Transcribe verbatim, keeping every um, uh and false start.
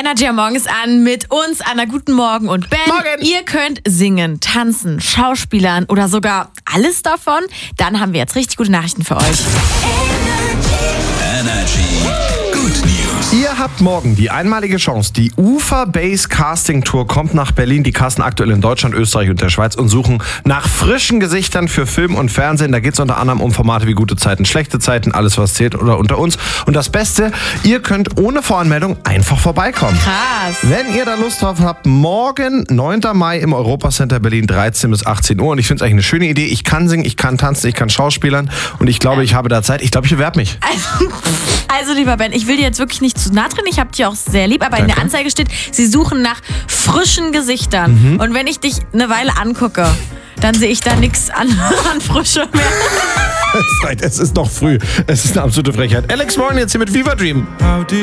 Energy am Morgen ist an mit uns, Anna. Guten Morgen und Ben. Morgen. Ihr könnt singen, tanzen, schauspielern oder sogar alles davon. Dann haben wir jetzt richtig gute Nachrichten für euch. Energy Good News. Ihr habt morgen die einmalige Chance. Die Ufer Base Casting Tour kommt nach Berlin. Die casten aktuell in Deutschland, Österreich und der Schweiz und suchen nach frischen Gesichtern für Film und Fernsehen. Da geht es unter anderem um Formate wie gute Zeiten, schlechte Zeiten, alles was zählt oder unter uns. Und das Beste, ihr könnt ohne Voranmeldung einfach vorbeikommen. Krass. Wenn ihr da Lust drauf habt, morgen, neunten Mai im Europacenter Berlin, dreizehn bis achtzehn Uhr. Und ich finde es eigentlich eine schöne Idee. Ich kann singen, ich kann tanzen, ich kann schauspielern. Und ich glaube, ich habe da Zeit. Ich glaube, ich bewerbe mich. Also, also, lieber Ben, ich will dir jetzt wirklich nicht zu nahe treten. Ich habe dich auch sehr lieb. Aber in Danke. der Anzeige steht, sie suchen nach frischen Gesichtern. Mhm. Und wenn ich dich eine Weile angucke, dann sehe ich da nichts an, an Frische mehr. Es ist noch früh. Es ist eine absolute Frechheit. Alex Warren jetzt hier mit Viva Dream.